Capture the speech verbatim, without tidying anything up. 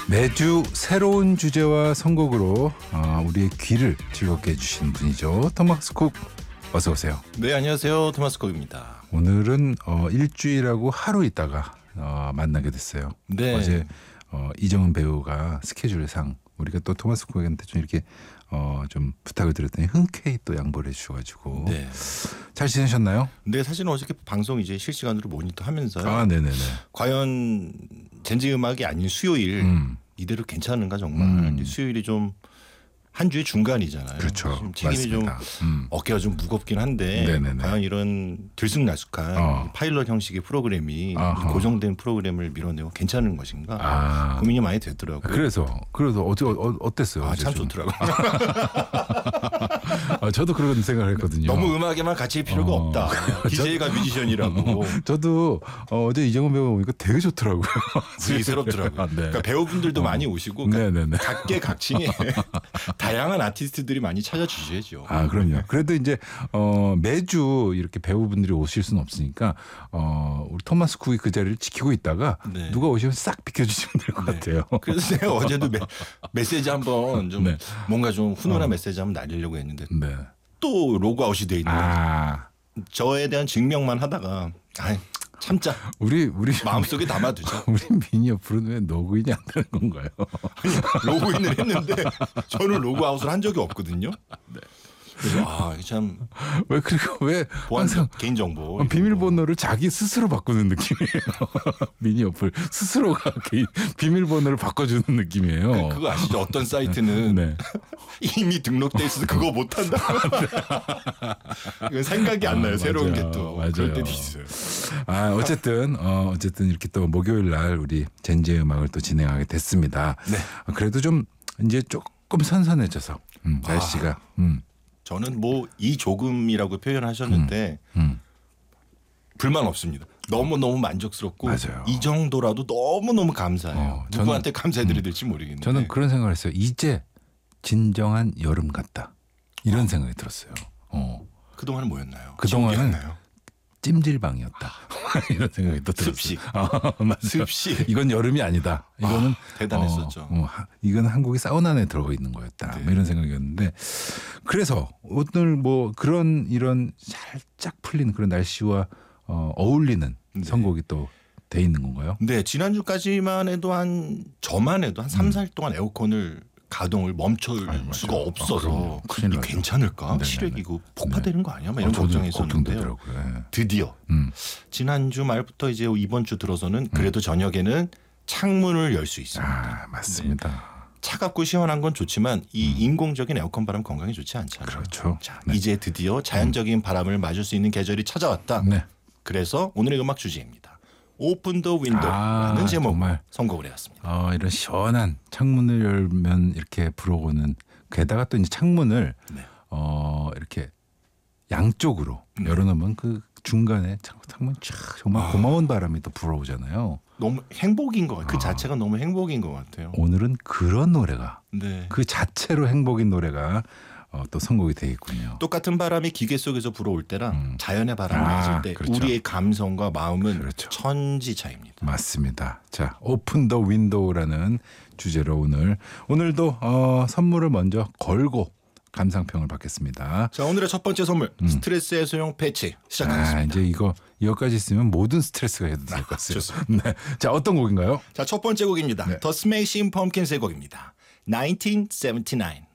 매주 새로운 주제와 선곡으로 어, 우리의 귀를 즐겁게 해주시는 분이죠. 토마스 쿡 어서 오세요. 네, 안녕하세요. 토마스 쿡입니다. 오늘은 어, 일주일하고 하루 있다가 어, 만나게 됐어요. 네. 어제 어, 이정은 배우가 스케줄상 우리가 또 토마스 쿡한테 좀 이렇게 어, 좀 부탁을 드렸더니 흔쾌히 또 양보를 해주셔가지고 네. 잘 지내셨나요? 네, 사실은 어저께 방송 이제 실시간으로 모니터하면서요. 아, 네네네. 과연 젠지 음악이 아닌 수요일 음. 이대로 괜찮은가 정말. 음. 수요일이 좀 한 주의 중간이잖아요. 그렇죠. 지금 책임이 맞습니다. 좀 음. 어깨가 좀 무겁긴 한데 네네네. 과연 이런 들쑥날쑥한 어. 파일럿 형식의 프로그램이 아하. 고정된 프로그램을 밀어내고 괜찮은 것인가 아. 고민이 많이 되더라고요. 그래서 그래서 어째 어, 어땠어요? 아, 어제 참 좀? 좋더라고요. 아, 저도 그런 생각을 했거든요. 너무 음악에만 갇힐 필요가 어. 없다. 디제이가 뮤지션이라고. 저도 어, 어제 이정은 배우 보니까 되게 좋더라고요. 스위스럽더라고요. 아, 네. 그러니까 배우분들도 어. 많이 오시고 그러니까 네네네. 각계각층에 다양한 아티스트들이 많이 찾아주셔야죠. 아, 그럼요. 그래도 이제 어, 매주 이렇게 배우분들이 오실 수는 없으니까 어, 우리 토마스 쿡이 그 자리를 지키고 있다가 네. 누가 오시면 싹 비켜주시면 될 것 네. 같아요. 그래서 제가 어제도 메, 메시지 한번 좀 네. 뭔가 좀 훈훈한 어. 메시지 한번 날리려고 했는데 네. 또 로그아웃이 돼 있는 거예요. 아, 저에 대한 증명만 하다가 아이, 참자. 우리 우리 마음속에 담아두자. 우리 미니 어플은 왜 로그인이 안 되는 건가요? 로그인을 했는데 저는 로그아웃을 한 적이 없거든요. 그래서 아, 참 왜 그리고 왜 보안 항상 개인정보 비밀번호를 자기 스스로 바꾸는 느낌이에요. 미니 어플 스스로가 개인 비밀번호를 바꿔주는 느낌이에요. 그거 아시죠? 어떤 사이트는 네. 이미 등록돼 있어서 그거 못한다. 이건 생각이 안 나요. 아, 새로운 맞아요. 게 또 맞아요. 그럴 때도 있어요. 아, 어쨌든 어, 어쨌든 이렇게 또 목요일 날 우리 젠지의 음악을 또 진행하게 됐습니다. 네. 아, 그래도 좀 이제 조금 선선해져서 음, 날씨가 음, 저는 뭐 이 조금이라고 표현하셨는데 음. 불만 없습니다. 너무 너무 만족스럽고 맞아요. 이 정도라도 너무 너무 감사해요. 어, 저는- 누구한테 감사해드려야 될지 모르겠는데. 저는 그런 생각을 했어요. 이제 진정한 여름 같다. 이런 생각이 들었어요. 어. 그 동안은 뭐였나요? 그동안은 신기했나요? 찜질방이었다. 이런 생각이 또 들었어요. 습식. 아, 맞아요. 습식. 이건 여름이 아니다. 이거는 아, 대단했었죠. 어, 어, 하- 이건 한국의 사우나 안에 들어가 있는 거였다. 네. 뭐 이런 생각이었는데 그래서 오늘 뭐 그런 이런 살짝 풀린 그런 날씨와 어, 어울리는 네. 선곡이 또 돼 있는 건가요? 네, 지난주까지만 해도 한 저만 해도 한 삼, 사 일 동안 에어컨을 가동을 멈출 아이, 맞아요. 수가 아, 없어서 그럼요. 큰일 이 나죠. 괜찮을까? 네네네. 실외기 그 폭파되는 거 아니야? 막 이런 어, 저도 걱정했었는데요. 걱정되더라고요. 예. 드디어 음. 지난주 말부터 이제 이번 주 들어서는 그래도 저녁에는 창문을 열 수 있습니다. 아, 맞습니다. 차갑고 시원한 건 좋지만 이 인공적인 에어컨 바람 건강에 좋지 않잖아요. 그렇죠. 자, 네. 이제 드디어 자연적인 바람을 맞을 수 있는 계절이 찾아왔다. 네. 그래서 오늘의 음악 주제입니다. 오픈 더 윈도우라는 아, 제목으로 정말. 선곡을 해왔습니다. 어, 이런 시원한 창문을 열면 이렇게 불어오는 게다가 또 이제 창문을 네. 어, 이렇게 양쪽으로 네. 열어놓으면 그 중간에 창- 창문 쫙 정말 아. 고마운 바람이 또 불어오잖아요. 너무 행복인 것 같아요. 그 아. 자체가 너무 행복인 것 같아요. 오늘은 그런 노래가 네. 그 자체로 행복인 노래가 어, 또 선곡이 되어 있군요. 똑같은 바람이 기계 속에서 불어올 때랑 음. 자연의 바람이 아, 맞을 때 그렇죠. 우리의 감성과 마음은 그렇죠. 천지 차이입니다. 맞습니다. 자, 오픈 더 윈도우라는 주제로 오늘 오늘도 어, 선물을 먼저 걸고 감상평을 받겠습니다. 자, 오늘의 첫 번째 선물 스트레스 해소용 패치 시작하겠습니다. 아, 이제 이거 이거까지 있으면 모든 스트레스가 해도 될 것 같아요. 좋습니다. 네. 자, 어떤 곡인가요? 자, 첫 번째 곡입니다. 네. 더 스매싱 펌킨스의 곡입니다. 천구백칠십구.